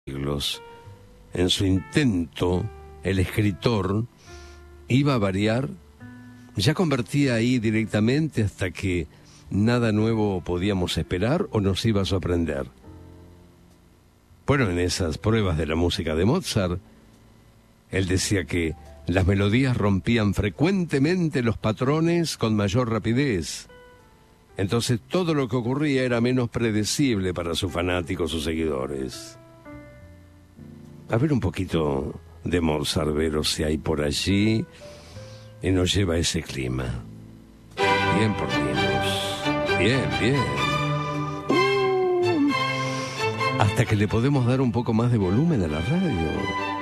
siglos. En su intento, el escritor iba a variar, ya convertía ahí directamente hasta que nada nuevo podíamos esperar o nos iba a sorprender. Bueno, en esas pruebas de la música de Mozart, él decía que las melodías rompían frecuentemente los patrones con mayor rapidez. Entonces todo lo que ocurría era menos predecible para sus fanáticos o seguidores. A ver un poquito de Mozart, ver si hay por allí y nos lleva a ese clima. Bien por Linus. Bien, bien. Hasta que le podemos dar un poco más de volumen a la radio.